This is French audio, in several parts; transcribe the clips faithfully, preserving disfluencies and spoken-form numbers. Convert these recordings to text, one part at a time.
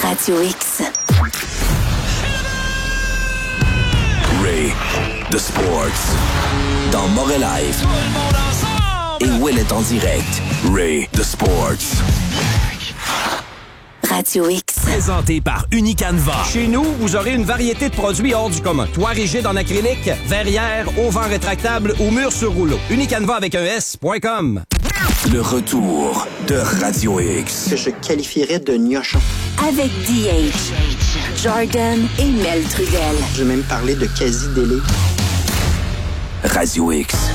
Radio X. Ray, the Sports. Dans Montréal Live. Et Will est en direct. Ray, the Sports. Radio X. Présenté par Unicanva. Chez nous, vous aurez une variété de produits hors du commun. Toit rigide en acrylique, verrière, auvent rétractable ou mur sur rouleau. Unicanva avec un S point com. Le retour de Radio X. Que je qualifierais de gnochon. Avec D H, Jordan et Mel Trudel. Je vais même parler de quasi-délai. Radio X.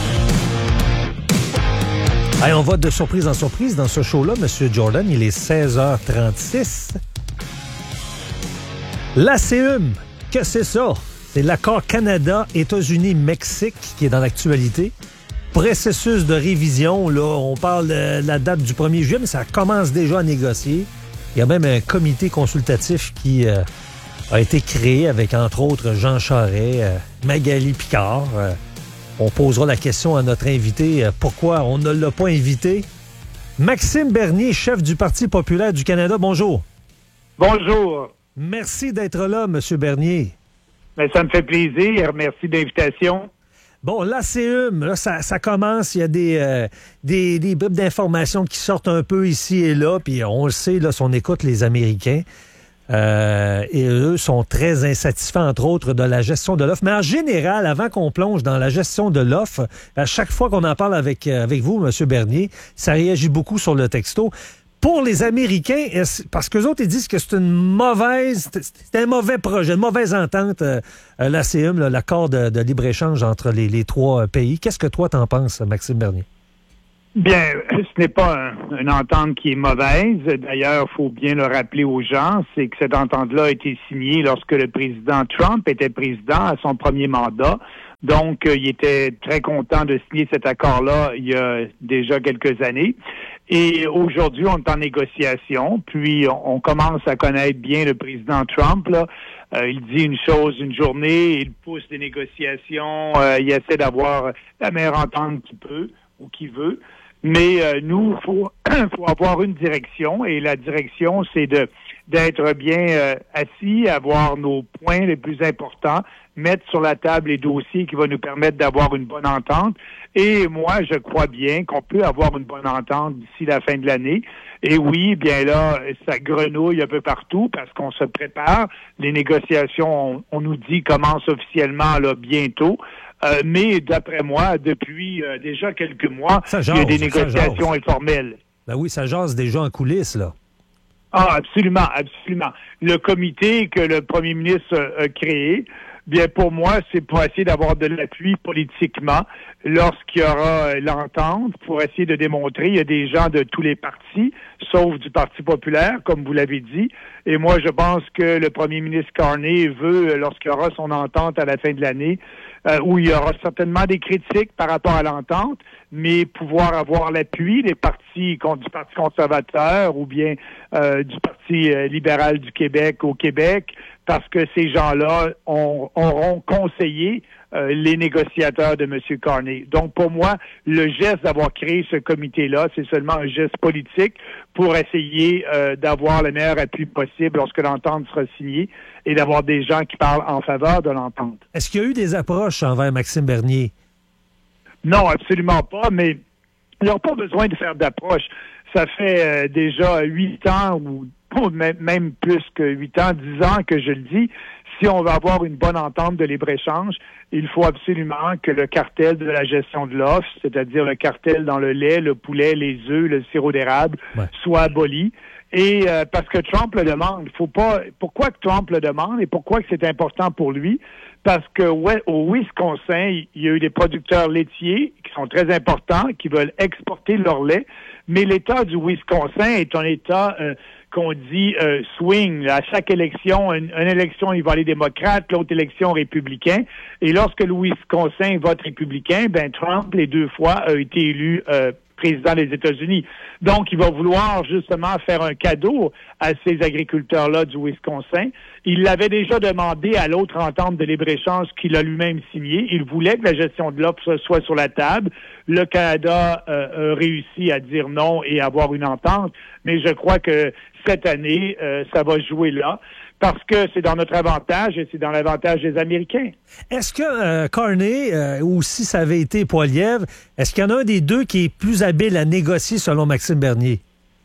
Allez, on va de surprise en surprise dans ce show-là, Monsieur Jordan. Il est seize heures trente-six. L'A C U M, que c'est ça? C'est l'accord Canada-États-Unis-Mexique qui est dans l'actualité. Processus de révision, là, on parle de la date du premier juillet, mais ça commence déjà à négocier. Il y a même un comité consultatif qui euh, a été créé avec, entre autres, Jean Charest, euh, Magali Picard. Euh, on posera la question à notre invité, euh, pourquoi on ne l'a pas invité. Maxime Bernier, chef du Parti populaire du Canada, bonjour. Bonjour. Merci d'être là, M. Bernier. Bien, ça me fait plaisir. Merci de l'invitation. Bon, l'A C U M, là, ça, ça commence, il y a des, euh, des, des bribes d'informations qui sortent un peu ici et là, puis on le sait, là, si on écoute les Américains, euh, et eux sont très insatisfaits, entre autres, de la gestion de l'offre. Mais en général, avant qu'on plonge dans la gestion de l'offre, à chaque fois qu'on en parle avec, avec vous, M. Bernier, ça réagit beaucoup sur le texto. Pour les Américains, parce qu'eux autres, ils disent que c'est une mauvaise, c'est un mauvais projet, une mauvaise entente, euh, l'A C U M, là, l'accord de, de libre-échange entre les, les trois pays. Qu'est-ce que toi t'en penses, Maxime Bernier? Bien, ce n'est pas un, une entente qui est mauvaise. D'ailleurs, il faut bien le rappeler aux gens, c'est que cette entente-là a été signée lorsque le président Trump était président à son premier mandat. Donc, euh, il était très content de signer cet accord-là il y a déjà quelques années. Et aujourd'hui, on est en négociation, puis on, on commence à connaître bien le président Trump, là. Euh, il dit une chose une journée, il pousse des négociations, euh, il essaie d'avoir la meilleure entente qu'il peut ou qu'il veut. Mais euh, nous, il faut, faut avoir une direction, et la direction, c'est de d'être bien euh, assis, avoir nos points les plus importants, mettre sur la table les dossiers qui vont nous permettre d'avoir une bonne entente. Et moi, je crois bien qu'on peut avoir une bonne entente d'ici la fin de l'année. Et oui, bien là, ça grenouille un peu partout parce qu'on se prépare. Les négociations, on, on nous dit, commencent officiellement là bientôt. Euh, mais d'après moi, depuis euh, déjà quelques mois, jase, il y a des négociations informelles. Ben oui, ça jase déjà en coulisses, là. Ah, absolument, absolument. Le comité que le premier ministre a créé, bien, pour moi, c'est pour essayer d'avoir de l'appui politiquement lorsqu'il y aura l'entente, pour essayer de démontrer. Il y a des gens de tous les partis, sauf du Parti populaire, comme vous l'avez dit. Et moi, je pense que le premier ministre Carney veut, lorsqu'il y aura son entente à la fin de l'année, euh, où il y aura certainement des critiques par rapport à l'entente, mais pouvoir avoir l'appui des partis, du Parti conservateur ou bien euh, du Parti euh, libéral du Québec au Québec, parce que ces gens-là ont, auront conseillé euh, les négociateurs de M. Carney. Donc, pour moi, le geste d'avoir créé ce comité-là, c'est seulement un geste politique pour essayer euh, d'avoir le meilleur appui possible lorsque l'entente sera signée et d'avoir des gens qui parlent en faveur de l'entente. Est-ce qu'il y a eu des approches envers Maxime Bernier? Non, absolument pas, mais ils n'ont pas besoin de faire d'approche. Ça fait euh, déjà huit ans ou même, même plus que huit ans, dix ans que je le dis. Si on veut avoir une bonne entente de libre-échange, il faut absolument que le cartel de la gestion de l'offre, c'est-à-dire le cartel dans le lait, le poulet, les œufs, le sirop d'érable, ouais. soit aboli. Et euh, parce que Trump le demande, il faut pas. Pourquoi que Trump le demande et pourquoi que c'est important pour lui? Parce que ouais, au Wisconsin, il y a eu des producteurs laitiers qui sont très importants, qui veulent exporter leur lait, mais l'État du Wisconsin est un État euh, qu'on dit euh, swing. À chaque élection, une, une élection, il va aller démocrate, l'autre élection républicain. Et lorsque le Wisconsin vote républicain, ben Trump, les deux fois, a été élu euh, président des États-Unis. Donc, il va vouloir justement faire un cadeau à ces agriculteurs-là du Wisconsin. Il l'avait déjà demandé à l'autre entente de libre-échange qu'il a lui-même signée. Il voulait que la gestion de l'offre soit sur la table. Le Canada euh, a réussi à dire non et avoir une entente, mais je crois que cette année, euh, ça va jouer là, parce que c'est dans notre avantage et c'est dans l'avantage des Américains. Est-ce que euh, Carney, euh, ou si ça avait été Poilievre, est-ce qu'il y en a un des deux qui est plus habile à négocier selon Maxime Bernier?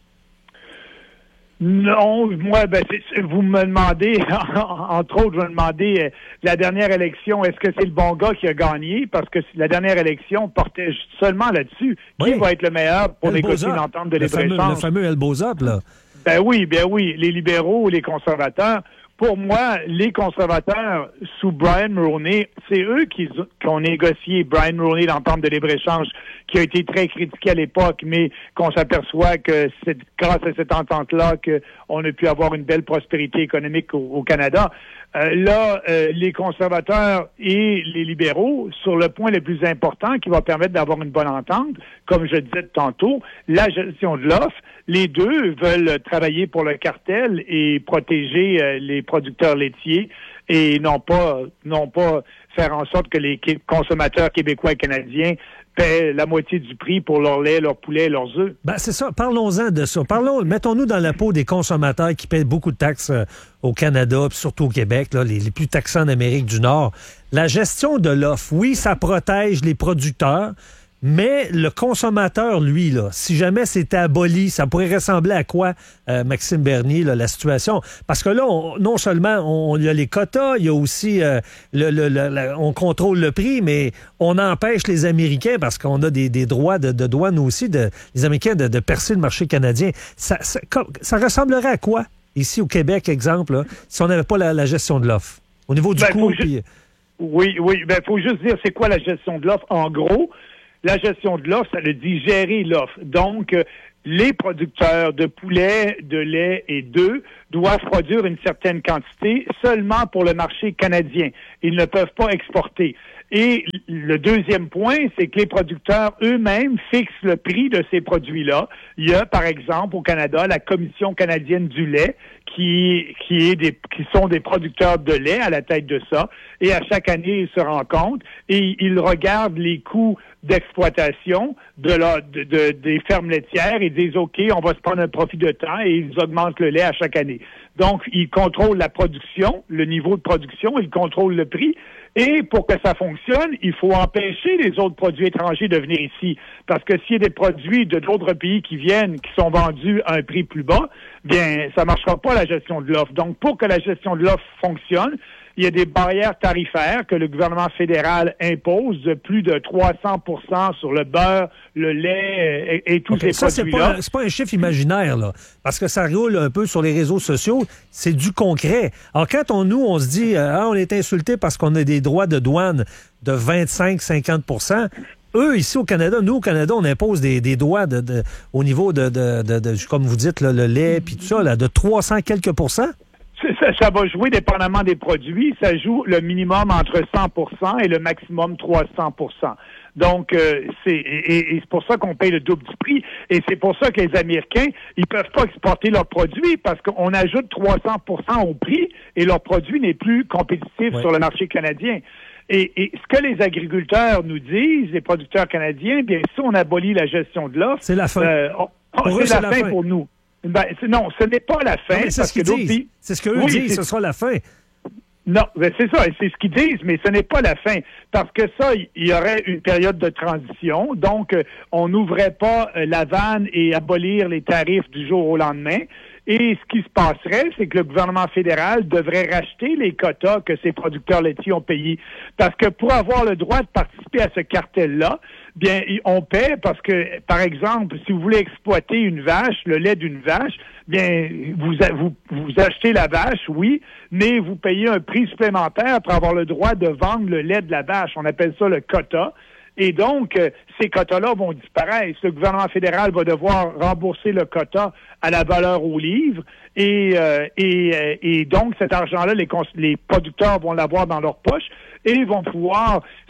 Non, moi, ben, c'est, vous me demandez, entre autres, je me demandais, euh, la dernière élection, est-ce que c'est le bon gars qui a gagné? Parce que la dernière élection portait seulement là-dessus. Oui. Qui va être le meilleur pour El négocier Bozap. une entente de le fameux, libre-échange? le fameux El Bozap, là. Ben oui, ben oui. Les libéraux ou les conservateurs. Pour moi, les conservateurs, sous Brian Mulroney, c'est eux qui, qui ont négocié Brian Mulroney, l'entente de libre-échange, qui a été très critiquée à l'époque, mais qu'on s'aperçoit que c'est grâce à cette entente-là qu'on a pu avoir une belle prospérité économique au, au Canada. Euh, là, euh, les conservateurs et les libéraux, sur le point le plus important qui va permettre d'avoir une bonne entente, comme je disais tantôt, la gestion de l'offre, les deux veulent travailler pour le cartel et protéger euh, les producteurs laitiers et non pas non pas faire en sorte que les consommateurs québécois et canadiens paient la moitié du prix pour leur lait, leur poulet, leurs œufs. Ben, c'est ça. Parlons-en de ça. Parlons, mettons-nous dans la peau des consommateurs qui paient beaucoup de taxes euh, au Canada, puis surtout au Québec, là, les, les plus taxés en Amérique du Nord. La gestion de l'offre, oui, ça protège les producteurs, mais le consommateur, lui, là, si jamais c'était aboli, ça pourrait ressembler à quoi, euh, Maxime Bernier, là, la situation? Parce que là, on, non seulement on, il y a les quotas, il y a aussi euh, le, le, le, le, on contrôle le prix, mais on empêche les Américains, parce qu'on a des, des droits de, de douane aussi, de, les Américains, de, de percer le marché canadien. Ça, ça, ça ressemblerait à quoi, ici au Québec, exemple, là, si on n'avait pas la, la gestion de l'offre? Au niveau du ben, coût, ju- puis... Oui, oui. Ben, faut juste dire, c'est quoi la gestion de l'offre? En gros, la gestion de l'offre, ça le dit gérer l'offre. Donc, euh, les producteurs de poulet, de lait et d'œufs doivent produire une certaine quantité seulement pour le marché canadien. Ils ne peuvent pas exporter. Et le deuxième point, c'est que les producteurs eux-mêmes fixent le prix de ces produits-là. Il y a, par exemple, au Canada, la Commission canadienne du lait, qui, qui est des, qui sont des producteurs de lait à la tête de ça. Et à chaque année, ils se rencontrent et ils regardent les coûts d'exploitation de la, de, de, des fermes laitières et disent, OK, on va se prendre un profit de temps et ils augmentent le lait à chaque année. Donc, ils contrôlent la production, le niveau de production, ils contrôlent le prix. Et pour que ça fonctionne, il faut empêcher les autres produits étrangers de venir ici. Parce que s'il y a des produits de d'autres pays qui viennent, qui sont vendus à un prix plus bas, bien, ça marchera pas la gestion de l'offre. Donc, pour que la gestion de l'offre fonctionne, il y a des barrières tarifaires que le gouvernement fédéral impose de plus de trois cents pour cent sur le beurre, le lait et, et tous okay, ces ça, produits-là. C'est pas, pas un chiffre imaginaire, là, parce que ça roule un peu sur les réseaux sociaux. C'est du concret. Alors, quand on, nous, on se dit, euh, ah, on est insulté parce qu'on a des droits de douane de vingt-cinq à cinquante pour cent, eux, ici au Canada, nous, au Canada, on impose des, des droits de, de, au niveau de, de, de, de, comme vous dites, là, le lait puis tout ça, là, de trois cents quelques pourcents. Ça, ça va jouer dépendamment des produits. Ça joue le minimum entre cent pour cent et le maximum trois cents pour cent. Donc, euh, c'est et, et c'est pour ça qu'on paye le double du prix. Et c'est pour ça que les Américains, ils peuvent pas exporter leurs produits parce qu'on ajoute trois cents pour cent au prix et leur produit n'est plus compétitif ouais. sur le marché canadien. Et, et ce que les agriculteurs nous disent, les producteurs canadiens, bien, si on abolit la gestion de l'offre, c'est la fin. Euh, on, pour c'est, eux, la, c'est la fin, fin pour nous. Ben, c'est, non, ce n'est pas la fin. Non, mais c'est parce ce qu'ils que disent. pays... C'est ce qu'eux oui, disent, c'est... ce sera la fin. Non, ben c'est ça, c'est ce qu'ils disent, mais ce n'est pas la fin. Parce que ça, il y aurait une période de transition. Donc, euh, on n'ouvrait pas euh, la vanne et abolir les tarifs du jour au lendemain. Et ce qui se passerait, c'est que le gouvernement fédéral devrait racheter les quotas que ces producteurs laitiers ont payés. Parce que pour avoir le droit de participer à ce cartel-là, bien, on paie parce que, par exemple, si vous voulez exploiter une vache, le lait d'une vache, bien, vous, vous, vous achetez la vache, oui, mais vous payez un prix supplémentaire pour avoir le droit de vendre le lait de la vache. On appelle ça le quota. Et donc, euh, ces quotas-là vont disparaître. Le gouvernement fédéral va devoir rembourser le quota à la valeur au livre. Et, euh, et, euh, et donc, cet argent-là, les, cons- les producteurs vont l'avoir dans leur poche et vont pouvoir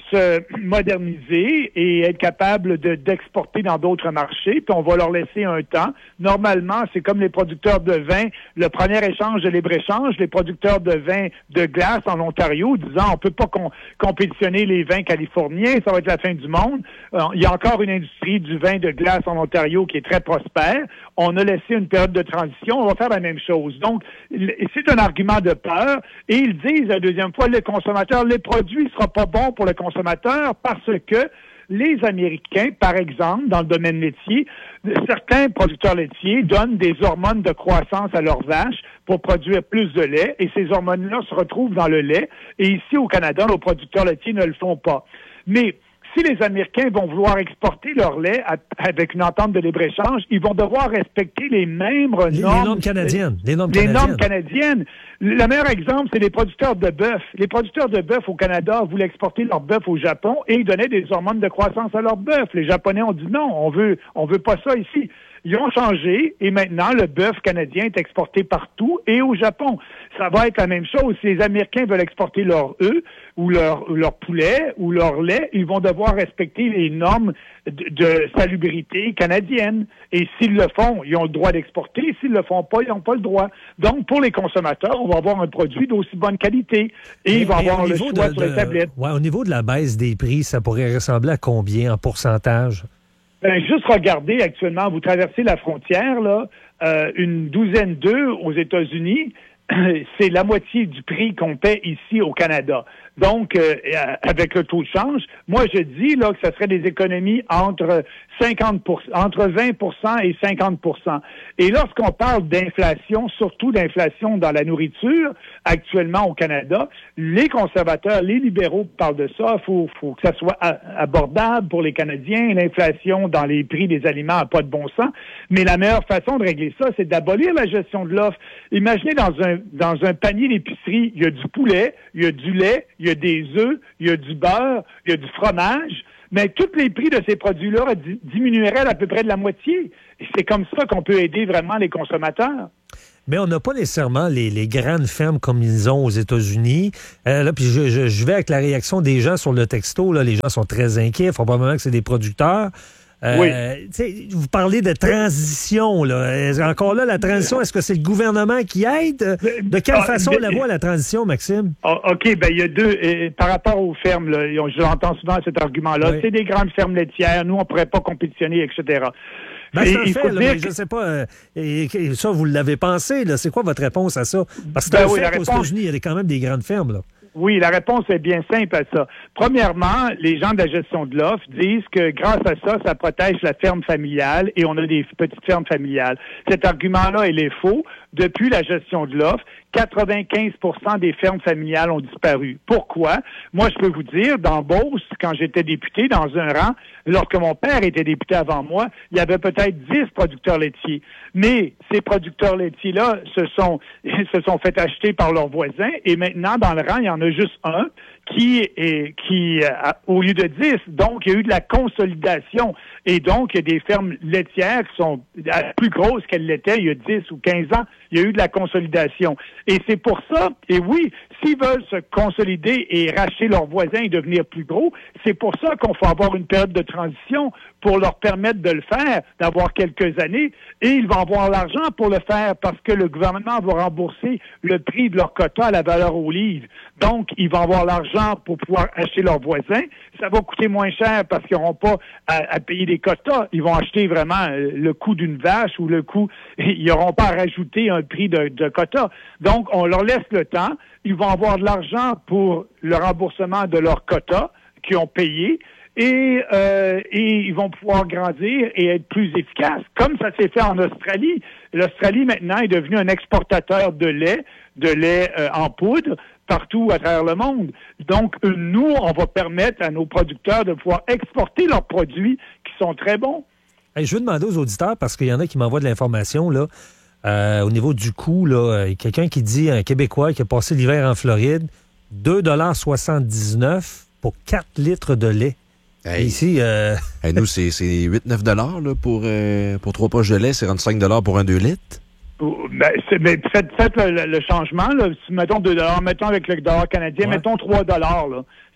se moderniser et être capable de, d'exporter dans d'autres marchés, puis on va leur laisser un temps. Normalement, c'est comme les producteurs de vin, le premier échange de libre-échange, les producteurs de vin de glace en Ontario, disant on peut pas com- compétitionner les vins californiens, ça va être la fin du monde. Euh, il y a encore une industrie du vin de glace en Ontario qui est très prospère. On a laissé une période de transition, on va faire la même chose. Donc, c'est un argument de peur, et ils disent, la deuxième fois, les consommateurs, les produits ne seront pas bons pour le consommateur parce que les Américains, par exemple, dans le domaine laitier, certains producteurs laitiers donnent des hormones de croissance à leurs vaches pour produire plus de lait, et ces hormones-là se retrouvent dans le lait, et ici au Canada, nos producteurs laitiers ne le font pas. Mais si les Américains vont vouloir exporter leur lait à, avec une entente de libre-échange, ils vont devoir respecter les mêmes normes... Les, les normes canadiennes. Les normes les canadiennes. normes canadiennes. Le meilleur exemple, c'est les producteurs de bœuf. Les producteurs de bœuf au Canada voulaient exporter leur bœuf au Japon et ils donnaient des hormones de croissance à leur bœuf. Les Japonais ont dit non, on veut, on veut pas ça ici. Ils ont changé et maintenant, le bœuf canadien est exporté partout et au Japon. Ça va être la même chose. Si les Américains veulent exporter leur œufs ou leur, leur poulet ou leur lait, ils vont devoir respecter les normes de, de salubrité canadiennes. Et s'ils le font, ils ont le droit d'exporter. S'ils le font pas, ils n'ont pas le droit. Donc, pour les consommateurs, on va avoir un produit d'aussi bonne qualité et ils vont avoir le choix de, sur les de, tablettes. Ouais, au niveau de la baisse des prix, ça pourrait ressembler à combien en pourcentage? Ben, juste regardez actuellement, vous traversez la frontière, là, euh, une douzaine d'œufs aux États-Unis, c'est la moitié du prix qu'on paie ici au Canada. Donc, euh, avec le taux de change, moi je dis là que ça serait des économies entre cinquante pour cent, entre vingt pour cent et cinquante pour cent. Et lorsqu'on parle d'inflation, surtout d'inflation dans la nourriture, actuellement au Canada, les conservateurs, les libéraux parlent de ça. Il faut, faut que ça soit abordable pour les Canadiens. L'inflation dans les prix des aliments n'a pas de bon sens. Mais la meilleure façon de régler ça, c'est d'abolir la gestion de l'offre. Imaginez dans un dans un panier d'épicerie, il y a du poulet, il y a du lait, il y a des œufs, il y a du beurre, il y a du fromage, mais tous les prix de ces produits-là diminueraient à peu près de la moitié. Et c'est comme ça qu'on peut aider vraiment les consommateurs. Mais on n'a pas nécessairement les, les grandes fermes comme ils ont aux États-Unis. Euh, là, puis je, je, je vais avec la réaction des gens sur le texto. Là, les gens sont très inquiets. Probablement que c'est des producteurs. Euh, oui. Vous parlez de transition. Là. Encore là, la transition, est-ce que c'est le gouvernement qui aide? De quelle ah, façon on la voit, la transition, Maxime? Ah, OK, ben il y a deux. Euh, par rapport aux fermes, là, je l'entends souvent cet argument-là. Oui. C'est des grandes fermes laitières. Nous, on ne pourrait pas compétitionner, et cetera. Ben, c'est un fait, là, mais je ne sais pas, euh, et, et ça, vous l'avez pensé, là. C'est quoi votre réponse à ça? Parce que ben un oui, fait réponse... qu'aux États-Unis, il y a quand même des grandes fermes, là. Oui, la réponse est bien simple à ça. Premièrement, les gens de la gestion de l'offre disent que grâce à ça, ça protège la ferme familiale et on a des petites fermes familiales. Cet argument-là, il est faux. Depuis la gestion de l'offre, quatre-vingt-quinze pour cent des fermes familiales ont disparu. Pourquoi? Moi, je peux vous dire, dans Beauce, quand j'étais député, dans un rang, lorsque mon père était député avant moi, il y avait peut-être dix producteurs laitiers. Mais ces producteurs laitiers-là se sont, se sont fait acheter par leurs voisins et maintenant, dans le rang, il y en a juste un qui est, qui, euh, au lieu de dix. Donc, il y a eu de la consolidation. Et donc, il y a des fermes laitières qui sont plus grosses qu'elles l'étaient il y a dix ou quinze ans. Il y a eu de la consolidation. Et c'est pour ça, et oui, s'ils veulent se consolider et racheter leurs voisins et devenir plus gros, c'est pour ça qu'on faut avoir une période de transition pour leur permettre de le faire, d'avoir quelques années, et ils vont avoir l'argent pour le faire parce que le gouvernement va rembourser le prix de leur quota à la valeur au livre. Donc, ils vont avoir l'argent pour pouvoir acheter leurs voisins. Ça va coûter moins cher parce qu'ils n'auront pas à, à payer des quotas. Ils vont acheter vraiment le coût d'une vache ou le coût... Ils n'auront pas à rajouter un prix de, de quota. Donc, on leur laisse le temps. Ils vont avoir de l'argent pour le remboursement de leurs quotas qu'ils ont payés. Et, euh, et ils vont pouvoir grandir et être plus efficaces, comme ça s'est fait en Australie. L'Australie, maintenant, est devenue un exportateur de lait, de lait euh, en poudre, partout à travers le monde. Donc, euh, nous, on va permettre à nos producteurs de pouvoir exporter leurs produits qui sont très bons. Hey, je veux demander aux auditeurs, parce qu'il y en a qui m'envoient de l'information, là, euh, au niveau du coût, là, quelqu'un qui dit, un Québécois qui a passé l'hiver en Floride, deux dollars soixante-dix-neuf pour quatre litres de lait. Hey. Ici, euh... hey, nous, c'est, c'est huit à neuf dollars là, pour, euh, pour trois poches de lait. C'est trente-cinq dollars pour un deux litres. Ben, c'est, ben, faites, faites le, le changement. Là. Mettons deux dollars, mettons avec le dollar canadien, ouais. mettons trois dollars. Là.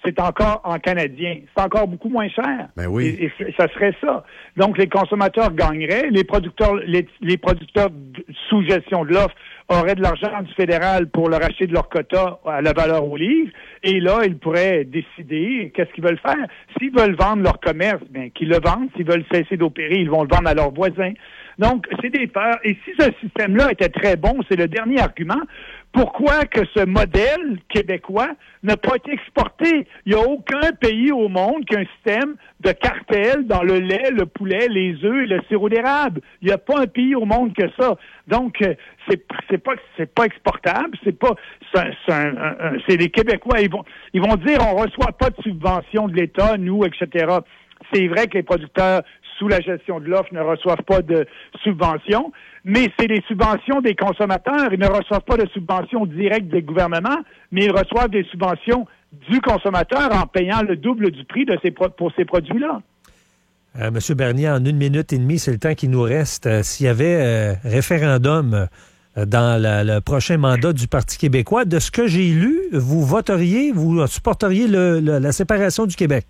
c'est encore en canadien. C'est encore beaucoup moins cher. Ben oui. Et, et ça serait ça. Donc, les consommateurs gagneraient. Les producteurs, les, les producteurs sous gestion de l'offre auraient de l'argent du fédéral pour leur acheter de leur quota à la valeur au livre. Et là, ils pourraient décider qu'est-ce qu'ils veulent faire. S'ils veulent vendre leur commerce, bien, qu'ils le vendent. S'ils veulent cesser d'opérer, ils vont le vendre à leurs voisins. Donc, c'est des peurs. Et si ce système-là était très bon, c'est le dernier argument, pourquoi que ce modèle québécois n'a pas été exporté? Il n'y a aucun pays au monde qui a un système de cartel dans le lait, le poulet, les œufs et le sirop d'érable. Il n'y a pas un pays au monde que ça. Donc, c'est, c'est pas, c'est pas exportable. C'est pas, c'est, c'est, un, un, un, c'est les Québécois. Ils vont, ils vont dire, on reçoit pas de subventions de l'État, nous, et cetera. C'est vrai que les producteurs sous la gestion de l'offre ne reçoivent pas de subventions, mais c'est les subventions des consommateurs. Ils ne reçoivent pas de subventions directes des gouvernements, mais ils reçoivent des subventions du consommateur en payant le double du prix de ces pro- pour ces produits-là. Euh, Monsieur Bernier, en une minute et demie, c'est le temps qui nous reste. Euh, s'il y avait euh, référendum euh, dans la, le prochain mandat du Parti québécois, de ce que j'ai lu, vous voteriez, vous supporteriez le, le, la séparation du Québec?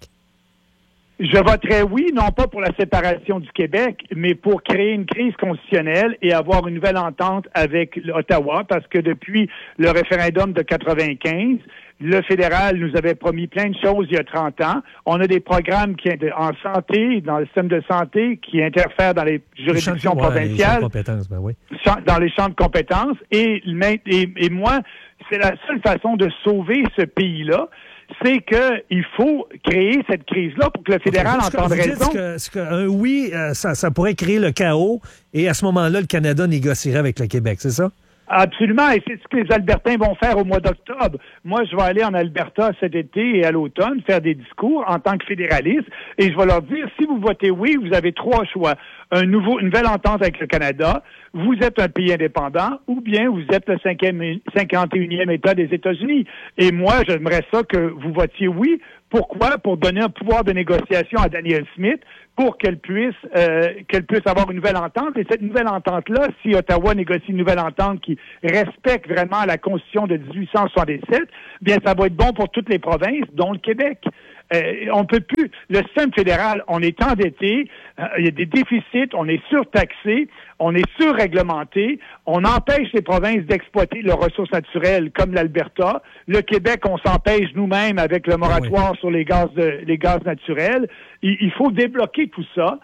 Je voterais oui, non pas pour la séparation du Québec, mais pour créer une crise constitutionnelle et avoir une nouvelle entente avec Ottawa, parce que depuis le référendum de quatre-vingt-quinze, le fédéral nous avait promis plein de choses il y a trente ans. On a des programmes qui en santé, dans le système de santé, qui interfèrent dans les juridictions les provinciales, ouais, les champs de compétences, ben oui. dans les champs de compétences. Et, et, et moi, c'est la seule façon de sauver ce pays-là. C'est qu'il faut créer cette crise-là pour que le fédéral okay, entende raison. Ce qu'un oui, euh, ça, ça pourrait créer le chaos et à ce moment-là, le Canada négocierait avec le Québec, c'est ça? Absolument, et c'est ce que les Albertains vont faire au mois d'octobre. Moi, je vais aller en Alberta cet été et à l'automne faire des discours en tant que fédéraliste et je vais leur dire, si vous votez oui, vous avez trois choix. Un nouveau, une nouvelle entente avec le Canada, vous êtes un pays indépendant ou bien vous êtes le cinquième, cinquante et unième État des États-Unis. Et moi, j'aimerais ça que vous votiez oui. Pourquoi? Pour donner un pouvoir de négociation à Danielle Smith pour qu'elle puisse euh, qu'elle puisse avoir une nouvelle entente. Et cette nouvelle entente-là, si Ottawa négocie une nouvelle entente qui respecte vraiment la Constitution de dix-huit cent soixante-dix-sept, bien, ça va être bon pour toutes les provinces, dont le Québec. Euh, on peut plus. Le système fédéral, on est endetté, euh, il y a des déficits, on est surtaxé, on est surréglementé, on empêche les provinces d'exploiter leurs ressources naturelles comme l'Alberta. Le Québec, on s'empêche nous-mêmes avec le moratoire oui. sur les gaz de, les gaz naturels. Il, il faut débloquer tout ça.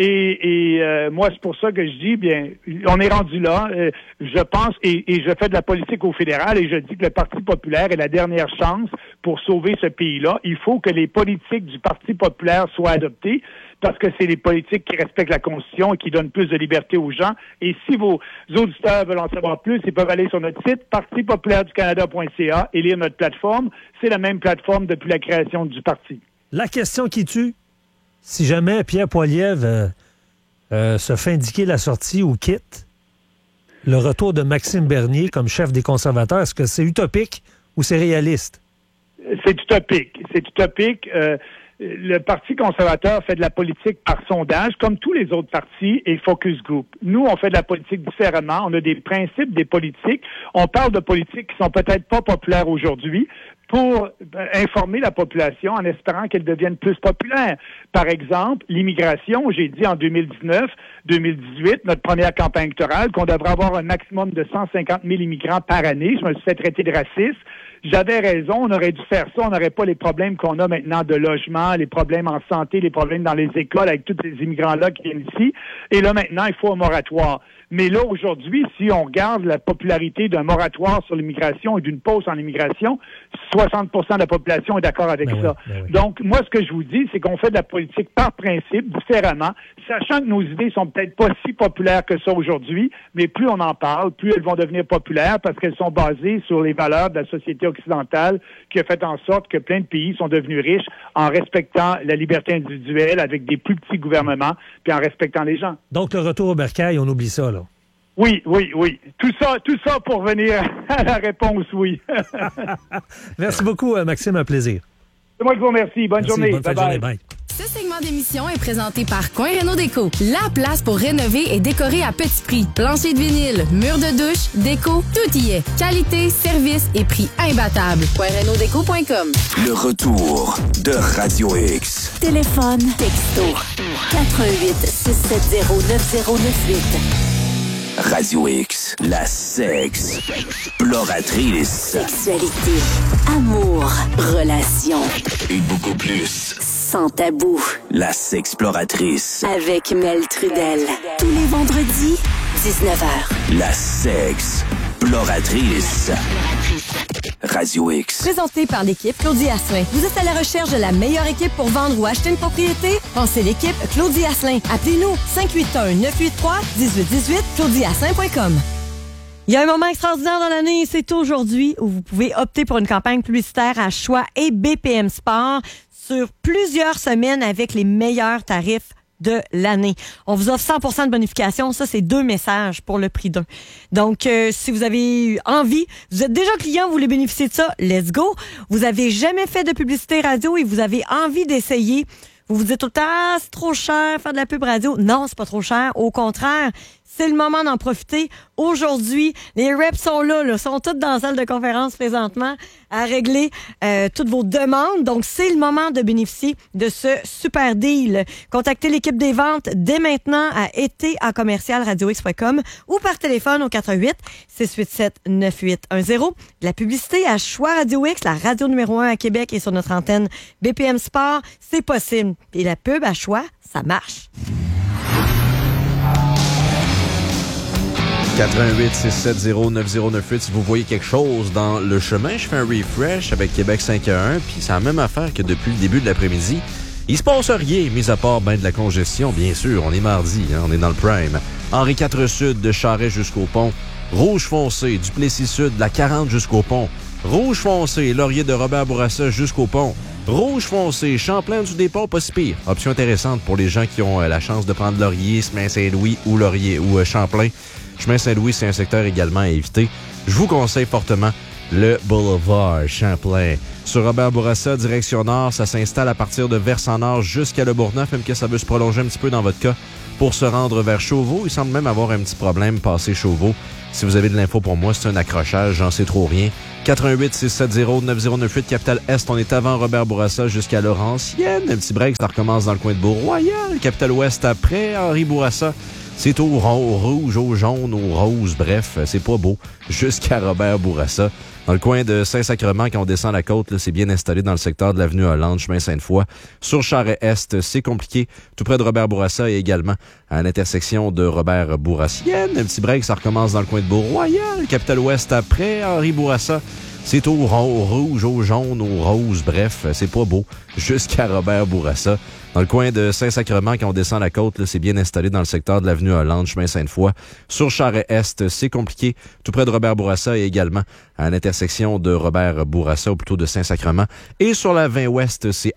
Et, et euh, moi, c'est pour ça que je dis, bien, on est rendu là. Euh, je pense, et, et je fais de la politique au fédéral, et je dis que le Parti populaire est la dernière chance pour sauver ce pays-là. Il faut que les politiques du Parti populaire soient adoptées, parce que c'est les politiques qui respectent la Constitution et qui donnent plus de liberté aux gens. Et si vos auditeurs veulent en savoir plus, ils peuvent aller sur notre site, parti populaire du canada point c a, et lire notre plateforme. C'est la même plateforme depuis la création du parti. La question qui tue, si jamais Pierre Poilievre euh, euh, se fait indiquer la sortie ou quitte, le retour de Maxime Bernier comme chef des conservateurs, est-ce que c'est utopique ou c'est réaliste? C'est utopique. C'est utopique. Euh, le Parti conservateur fait de la politique par sondage, comme tous les autres partis et focus group. Nous, on fait de la politique différemment. On a des principes, des politiques. On parle de politiques qui sont peut-être pas populaires aujourd'hui, pour informer la population en espérant qu'elle devienne plus populaire. Par exemple, l'immigration, j'ai dit en deux mille dix-neuf, deux mille dix-huit, notre première campagne électorale, qu'on devrait avoir un maximum de cent cinquante mille immigrants par année. Je me suis fait traiter de raciste. J'avais raison, on aurait dû faire ça. On n'aurait pas les problèmes qu'on a maintenant de logement, les problèmes en santé, les problèmes dans les écoles avec tous ces immigrants-là qui viennent ici. Et là, maintenant, il faut un moratoire. Mais là, aujourd'hui, si on regarde la popularité d'un moratoire sur l'immigration et d'une pause en immigration, soixante pour cent de la population est d'accord avec ben ça. Oui, ben oui. Donc, moi, ce que je vous dis, c'est qu'on fait de la politique par principe, différemment, sachant que nos idées sont peut-être pas si populaires que ça aujourd'hui, mais plus on en parle, plus elles vont devenir populaires parce qu'elles sont basées sur les valeurs de la société occidentale qui a fait en sorte que plein de pays sont devenus riches en respectant la liberté individuelle avec des plus petits gouvernements puis en respectant les gens. Donc, le retour au bercail, on oublie ça, là. Oui, oui, oui. Tout ça, tout ça pour venir à la réponse, oui. Merci beaucoup, Maxime, un plaisir. C'est moi qui vous remercie. Bonne Merci, journée. bonne fin de journée. Bye. Ce segment d'émission est présenté par Coin Réno Déco. La place pour rénover et décorer à petit prix. Plancher de vinyle, mur de douche, déco, tout y est. Qualité, service et prix imbattable. coin réno déco point com. Le retour de Radio X. Téléphone, texto, quatre un huit six sept zéro neuf zéro neuf huit. Radio X, la sexe exploratrice. Sexualité, amour, relations. Et beaucoup plus. Sans tabou. La sexploratrice. Avec Mel Trudel. Tous les vendredis, dix-neuf heures. La sexploratrice. Radio X. Présenté par l'équipe Claudie Asselin. Vous êtes à la recherche de la meilleure équipe pour vendre ou acheter une propriété? Pensez l'équipe Claudie Asselin. Appelez-nous cinq huit un neuf huit trois un huit un huit claudie asselin point com. Il y a un moment extraordinaire dans l'année et c'est aujourd'hui où vous pouvez opter pour une campagne publicitaire à choix et B P M Sport sur plusieurs semaines avec les meilleurs tarifs de l'année. On vous offre cent pour cent de bonification. Ça, c'est deux messages pour le prix d'un. Donc, euh, si vous avez envie, vous êtes déjà client, vous voulez bénéficier de ça, let's go. Vous avez jamais fait de publicité radio et vous avez envie d'essayer. Vous vous dites tout le temps, ah, c'est trop cher faire de la pub radio. Non, c'est pas trop cher. Au contraire, c'est le moment d'en profiter. Aujourd'hui, les reps sont là, là, sont tous dans la salle de conférence présentement à régler euh, toutes vos demandes. Donc, c'est le moment de bénéficier de ce super deal. Contactez l'équipe des ventes dès maintenant à été à commercial radio x point com ou par téléphone au quatre un huit six huit sept neuf huit un zéro. La publicité à Choix Radio X, la radio numéro un à Québec et sur notre antenne B P M Sport, c'est possible. Et la pub à Choix, ça marche. quatre un huit six sept zéro neuf zéro neuf huit. Si vous voyez quelque chose dans le chemin, je fais un refresh avec Québec cinq un un, puis c'est la même affaire que depuis le début de l'après-midi. Il se passe rien, mis à part ben de la congestion, bien sûr. On est mardi, hein, on est dans le prime. Henri quatre Sud, de Charest jusqu'au pont. Rouge foncé, Duplessis Sud, de la quarante jusqu'au pont. Rouge foncé, Laurier de Robert Bourassa jusqu'au pont. Rouge foncé, Champlain du dépôt, pas si pire. Option intéressante pour les gens qui ont euh, la chance de prendre Laurier, Chemin Saint-Louis ou Laurier ou euh, Champlain. Chemin Saint-Louis, c'est un secteur également à éviter. Je vous conseille fortement le boulevard Champlain. Sur Robert Bourassa, direction nord, ça s'installe à partir de Versant-Nord jusqu'à Le Bourgneuf, même que ça veut se prolonger un petit peu dans votre cas pour se rendre vers Chauveau. Il semble même avoir un petit problème passé Chauveau. Si vous avez de l'info pour moi, c'est un accrochage, j'en sais trop rien. quatre un huit six sept zéro neuf zéro neuf huit, Capitale Est, on est avant Robert Bourassa jusqu'à Laurentienne. Un petit break, ça recommence dans le coin de Beau-Royal. Capitale Ouest après Henri Bourassa. C'est au rouge, au jaune, au rose, bref, c'est pas beau. Jusqu'à Robert Bourassa. Dans le coin de Saint-Sacrement, quand on descend la côte, là, c'est bien installé dans le secteur de l'avenue Hollande, chemin Sainte-Foy. Sur Charest-Est, c'est compliqué. Tout près de Robert Bourassa et également à l'intersection de Robert Bourrassienne. Un petit break, ça recommence dans le coin de Beau-Royal. Capitale Ouest après Henri Bourassa. C'est au rouge, au jaune, au rose, bref, c'est pas beau. Jusqu'à Robert Bourassa. Dans le coin de Saint-Sacrement, quand on descend la côte, là, c'est bien installé dans le secteur de l'avenue Hollande, chemin Sainte-Foy. Sur Charest-Est, c'est compliqué. Tout près de Robert Bourassa et également à l'intersection de Robert Bourassa, ou plutôt de Saint-Sacrement. Et sur la vingt Ouest, c'est